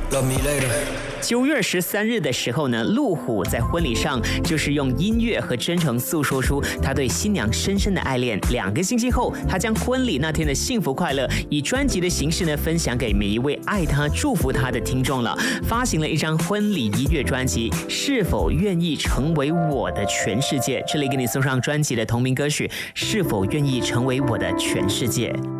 Love me later。 9月13日的时候呢，陆虎在婚礼上就是用音乐和真诚诉说出他对新娘深深的爱恋。2个星期后，他将婚礼那天的幸福快乐以专辑的形式呢分享给每一位爱他、祝福他的听众了。发行了一张婚礼音乐专辑《是否愿意成为我的全世界》。这里给你送上专辑的同名歌曲《是否愿意成为我的全世界》。